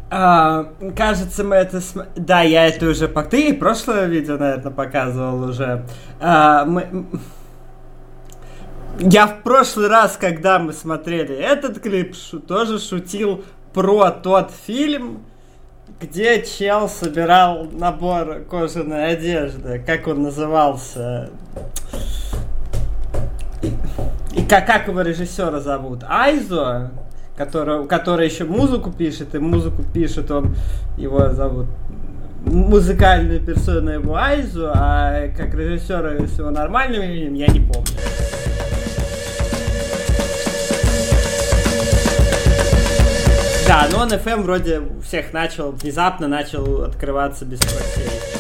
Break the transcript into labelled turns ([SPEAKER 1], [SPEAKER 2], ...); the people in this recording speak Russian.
[SPEAKER 1] Кажется, мы это... Да, я это уже... Ты прошлое видео, наверное, показывал уже. Я в прошлый раз, когда мы смотрели этот клип, тоже шутил про тот фильм, где чел собирал набор кожаной одежды. Как он назывался? И как его режиссера зовут? Айзо? Который еще музыку пишет, и музыку пишет он, его зовут, музыкальную персону его Айзу, а как режиссера с его нормальным именем я не помню. Да, но он FM вроде всех внезапно начал открываться без потерь.